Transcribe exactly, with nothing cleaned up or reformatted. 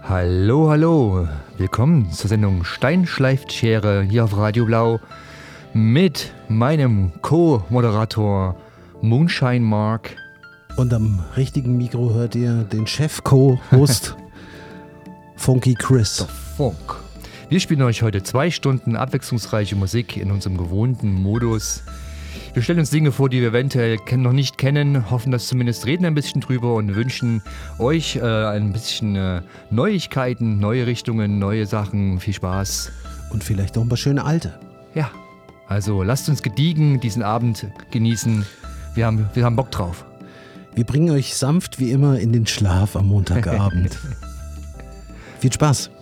Hallo, hallo. Willkommen zur Sendung Stein schleift Schere hier auf Radio Blau mit meinem Co-Moderator Moonshine Mark. Und am richtigen Mikro hört ihr den Chef-Co-Host Funky Chris. Der Funk. Wir spielen euch heute zwei Stunden abwechslungsreiche Musik in unserem gewohnten Modus. Wir stellen uns Dinge vor, die wir eventuell noch nicht kennen, hoffen, dass zumindest reden ein bisschen drüber und wünschen euch äh, ein bisschen äh, Neuigkeiten, neue Richtungen, neue Sachen, viel Spaß. Und vielleicht auch ein paar schöne Alte. Ja, also lasst uns gediegen diesen Abend genießen. Wir haben, wir haben Bock drauf. Wir bringen euch sanft wie immer in den Schlaf am Montagabend. Viel Spaß.